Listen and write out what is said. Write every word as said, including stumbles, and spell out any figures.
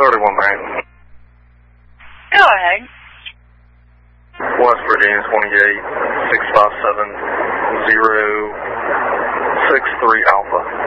thirty-one Bank. Go ahead. West Virginia twenty-eight, six five seven, zero six three Alpha.